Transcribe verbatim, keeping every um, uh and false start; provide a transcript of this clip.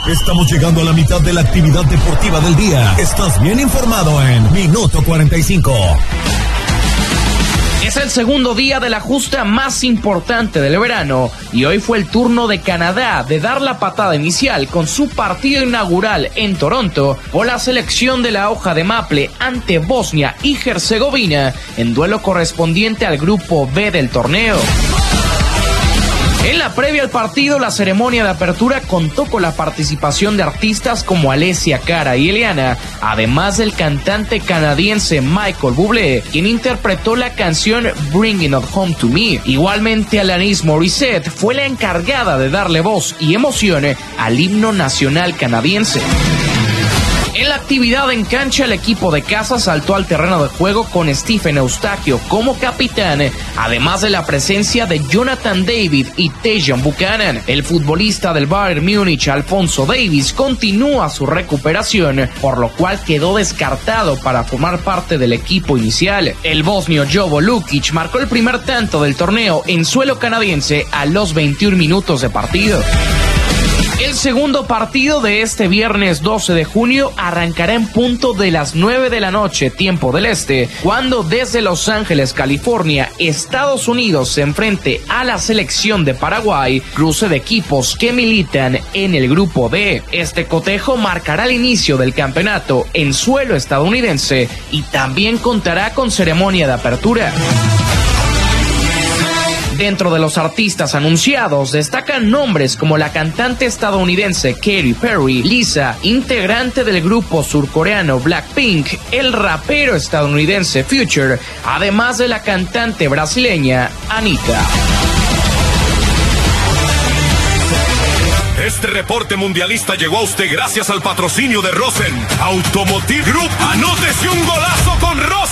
Estamos llegando a la mitad de la actividad deportiva del día. Estás bien informado en Minuto cuarenta y cinco. Es el segundo día de la justa más importante del verano y hoy fue el turno de Canadá de dar la patada inicial con su partido inaugural en Toronto por la selección de la hoja de maple ante Bosnia y Herzegovina en duelo correspondiente al grupo B del torneo. En la previa al partido, la ceremonia de apertura contó con la participación de artistas como Alessia Cara y Eliana, además del cantante canadiense Michael Bublé, quien interpretó la canción Bringing It Home to Me. Igualmente, Alanis Morissette fue la encargada de darle voz y emoción al himno nacional canadiense. En la actividad en cancha, el equipo de casa saltó al terreno de juego con Stephen Eustaquio como capitán, además de la presencia de Jonathan David y Tajon Buchanan. El futbolista del Bayern Múnich, Alphonso Davies, continúa su recuperación, por lo cual quedó descartado para formar parte del equipo inicial. El bosnio Jovo Lukic marcó el primer tanto del torneo en suelo canadiense a los veintiún minutos de partido. El segundo partido de este viernes doce de junio arrancará en punto de las nueve de la noche, tiempo del este, cuando desde Los Ángeles, California, Estados Unidos se enfrente a la selección de Paraguay, cruce de equipos que militan en el grupo D. Este cotejo marcará el inicio del campeonato en suelo estadounidense y también contará con ceremonia de apertura. Dentro de los artistas anunciados destacan nombres como la cantante estadounidense Katy Perry, Lisa, integrante del grupo surcoreano Blackpink, el rapero estadounidense Future, además de la cantante brasileña Anitta. Este reporte mundialista llegó a usted gracias al patrocinio de Rosen Automotive Group. Anótese un golazo con Rosen.